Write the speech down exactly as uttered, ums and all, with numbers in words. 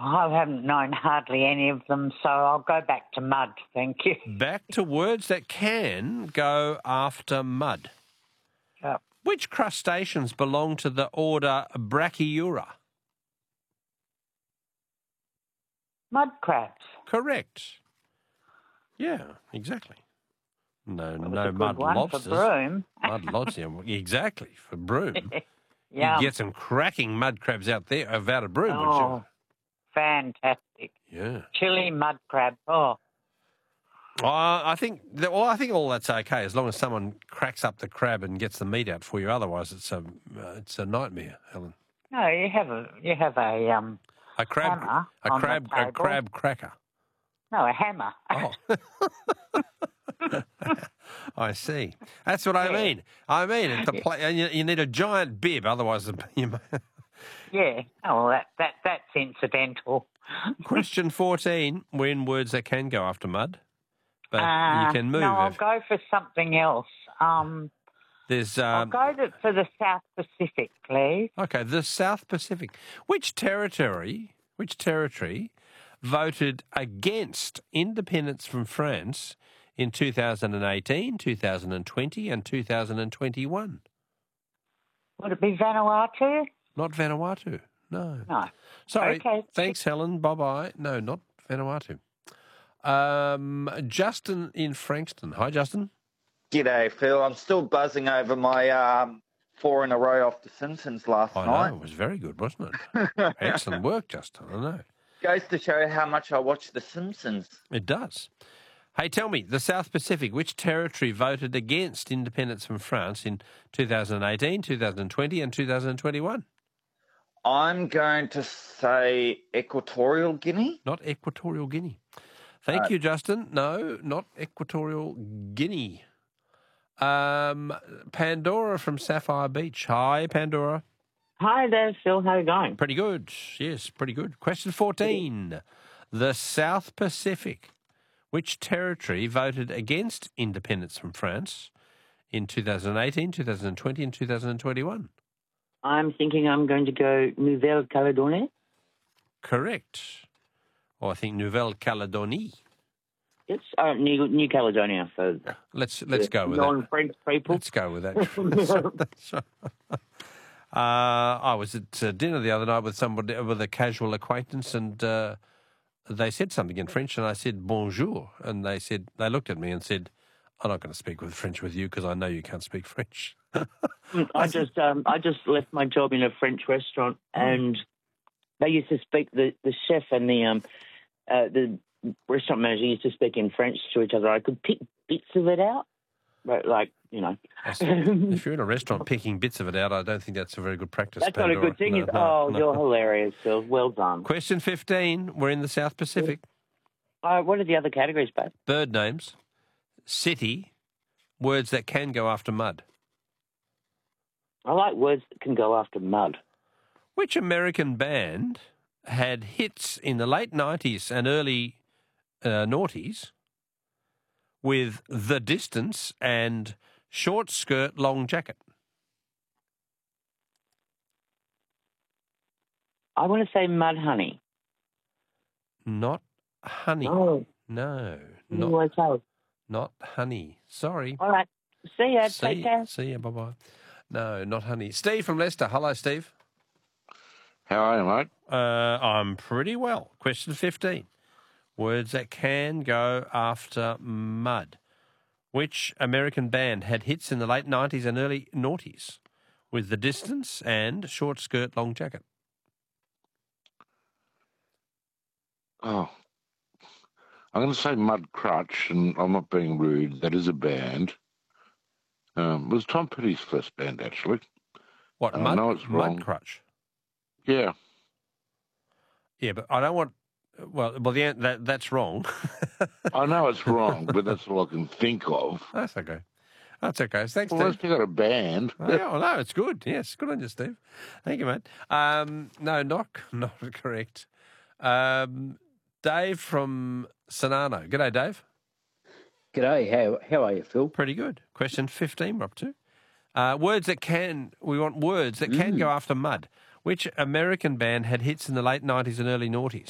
I haven't known hardly any of them, so I'll go back to mud, thank you. Back to words that can go after mud. Yep. Which crustaceans belong to the order Brachyura? Mud crabs. Correct. Yeah, exactly. No, That was no a good mud one lobsters. for Broome. Mud lobsters, exactly, for Broome. Yeah. You get some cracking mud crabs out there, out of Broome, would Oh, you? fantastic. Yeah. Chili mud crab. Oh, Well, I think that, well, I think all that's okay as long as someone cracks up the crab and gets the meat out for you. Otherwise, it's a uh, it's a nightmare, Helen. no, you have a you have a um A crab, hammer a on crab, the table. a crab cracker. No, a hammer. Oh, I see. That's what I Yeah. mean. I mean, it's the pla- you, you need a giant bib, otherwise, you. Yeah. Oh, well, that that that's incidental. Question fourteen. We're in words that can go after mud, but Uh, you can move. No, I'll if- go for something else. Um, There's I'll um, go to, for the South Pacific, please. okay, the South Pacific. Which territory? Which territory voted against independence from France in two thousand eighteen, two thousand twenty, and two thousand twenty-one? Would it be Vanuatu? Not Vanuatu. No. No. Sorry. Okay. Thanks, Helen. Bye bye. No, not Vanuatu. Um, Justin in Frankston. Hi, Justin. G'day, Phil. I'm still buzzing over my um, four in a row off The Simpsons last I night. know, it was very good, wasn't it? Excellent work, Justin. I know. Goes to show how much I watch The Simpsons. It does. Hey, tell me, the South Pacific, which territory voted against independence from France in two thousand eighteen, two thousand twenty, and two thousand twenty-one? I'm going to say Equatorial Guinea. Not Equatorial Guinea. Thank Uh, you, Justin. No, not Equatorial Guinea. Um, Pandora from Sapphire Beach. Hi, Pandora. Hi there, Phil. How are you going? Pretty good. Yes, pretty good. Question fourteen. The South Pacific. Which territory voted against independence from France in two thousand eighteen, two thousand twenty, and two thousand twenty-one? I'm thinking I'm going to go Nouvelle Caledonie. Correct. Or I think Nouvelle Calédonie. It's uh, New, New Caledonia for Let's let's go with that. non-French people. Let's go with that. uh, I was at uh, dinner the other night with somebody, with a casual acquaintance, and uh, they said something in French, and I said bonjour, and they said they looked at me and said, "I'm not going to speak with French with you because I know you can't speak French." I just um, I just left my job in a French restaurant, and they used to speak the, the chef and the um uh, the restaurant manager used to speak in French to each other. I could pick bits of it out, but like you know, If you're in a restaurant picking bits of it out, I don't think that's a very good practice. that's not a Pandora. good thing. No, is no, oh, no. you're hilarious, Phil. Well done. Question fifteen. We're in the South Pacific. Uh, what are the other categories, babe? Bird names, city, words that can go after mud. I like words that can go after mud. Which American band had hits in the late nineties and early uh, noughties with The Distance and Short Skirt, Long Jacket? I want to say Mudhoney. Not Honey. Oh, No, no. not, Okay. not Honey. Sorry. All right. See ya. See, Take care. see ya. Bye-bye. No, not Honey. Steve from Leicester. Hello, Steve. How are you, mate? Uh, I'm pretty well. Question fifteen. Words that can go after mud. Which American band had hits in the late nineties and early noughties with The Distance and Short Skirt, Long Jacket? Oh, I'm going to say Mud Crutch, and I'm not being rude. That is a band. Um, it was Tom Petty's first band, actually. What, I Mud, know it's wrong. mud Crutch? Yeah. Yeah, but I don't want... Well, well, the, an- that that's wrong. I know it's wrong, but that's all I can think of. That's okay. That's okay. Thanks, Well, Steve. unless you got a band. Oh, yeah, no, it's good. Yes, good on you, Steve. Thank you, mate. Um, no, not not correct. Um, Dave from Sonano. G'day, Dave. G'day, how how are you, Phil? Pretty good. Question fifteen, we're up to. Uh, words that can, we want words that can go after mud. Which American band had hits in the late nineties and early noughties